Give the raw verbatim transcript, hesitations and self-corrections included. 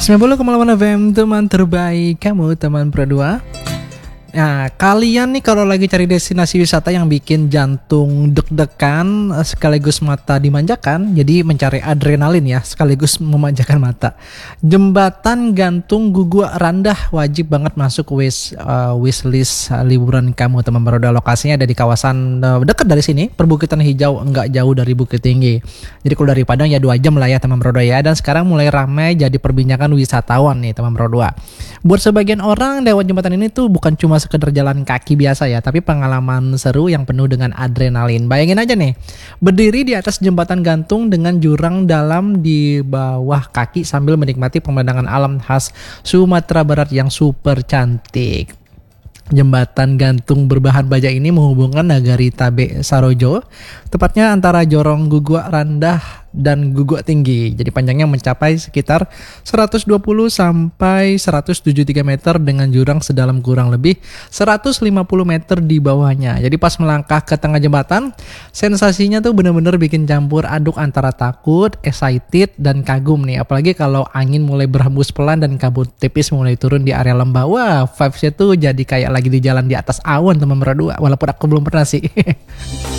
sembilan puluh koma delapan F M, teman terbaik kamu, teman Pro dua. Nah, kalian nih kalau lagi cari destinasi wisata yang bikin jantung deg-degan sekaligus mata dimanjakan, jadi mencari adrenalin ya, sekaligus memanjakan mata. Jembatan gantung Gugua Randah wajib banget masuk wish uh, wishlist uh, liburan kamu, teman Baroda. Lokasinya ada di kawasan uh, dekat dari sini, perbukitan hijau, enggak jauh dari Bukit Tinggi. Jadi kalau dari Padang ya dua jam lah ya, teman Baroda ya. Dan sekarang mulai ramai jadi perbincangan wisatawan nih, teman Baroda. Buat sebagian orang, lewat jembatan ini tuh bukan cuma sekedar jalan kaki biasa ya, tapi pengalaman seru yang penuh dengan adrenalin. Bayangin aja nih, berdiri di atas jembatan gantung dengan jurang dalam di bawah kaki sambil menikmati pemandangan alam khas Sumatera Barat yang super cantik. Jembatan gantung berbahan baja ini menghubungkan Nagari Tabe Sarojo, tepatnya antara Jorong Gugua Randah dan Gugua Tinggi. Jadi panjangnya mencapai sekitar seratus dua puluh sampai seratus tujuh puluh tiga meter dengan jurang sedalam kurang lebih seratus lima puluh meter di bawahnya. Jadi pas melangkah ke tengah jembatan, sensasinya tuh bener-bener bikin campur aduk antara takut, excited, dan kagum nih. Apalagi kalau angin mulai berhembus pelan dan kabut tipis mulai turun di area lembah. Wah, vibes-nya tuh jadi kayak lagi di jalan di atas awan, teman berdua. Walaupun aku belum pernah sih.